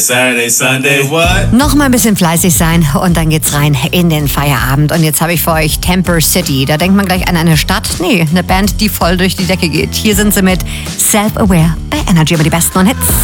Saturday, Sunday, what? Noch mal ein bisschen fleißig sein und dann geht's rein in den Feierabend. Und jetzt habe ich für euch Temper City. Da denkt man gleich an eine Stadt. Nee, eine Band, die voll durch die Decke geht. Hier sind sie mit Self-Aware bei Energy über die besten Hits.